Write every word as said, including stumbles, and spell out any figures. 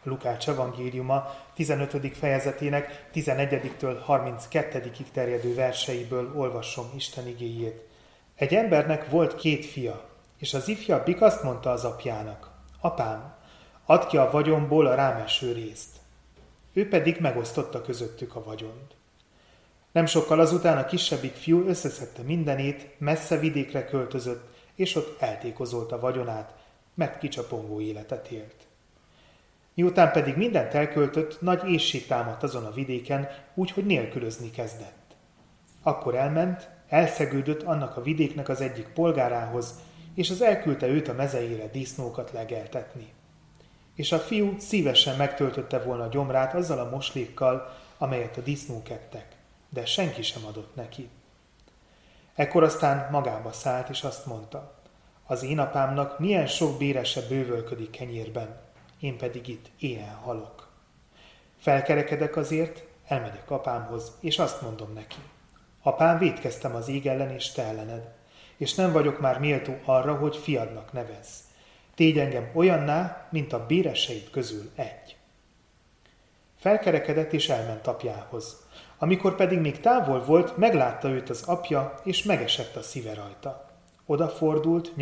Lukács evangéliuma tizenötödik fejezetének tizenegyediktől harminckettedikig terjedő verseiből olvasom Isten igéjét. Egy embernek volt két fia, és az ifjabbik azt mondta az apjának: Apám, add ki a vagyomból a rám eső részt. Ő pedig megosztotta közöttük a vagyont. Nem sokkal azután a kisebbik fiú összeszedte mindenét, messze vidékre költözött, és ott eltékozolt a vagyonát, mert kicsapongó életet élt. Miután pedig mindent elköltött, nagy éhség támadt azon a vidéken, úgyhogy nélkülözni kezdett. Akkor elment, elszegődött annak a vidéknek az egyik polgárához, és az elküldte őt a mezeire disznókat legeltetni. És a fiú szívesen megtöltötte volna a gyomrát azzal a moslékkal, amelyet a disznók ettek, de senki sem adott neki. Ekkor aztán magába szállt, és azt mondta: az én apámnak milyen sok bérese bővölködik kenyérben, én pedig itt éhen halok. Felkerekedek azért, elmegyek apámhoz, és azt mondom neki: Apám, vétkeztem az ég ellen és te ellened, és nem vagyok már méltó arra, hogy fiadnak nevezz. Tégy engem olyanná, mint a béreseid közül egy. Felkerekedett és elment apjához. Amikor pedig még távol volt, meglátta őt az apja, és megesett a szíve rajta. Odafordult,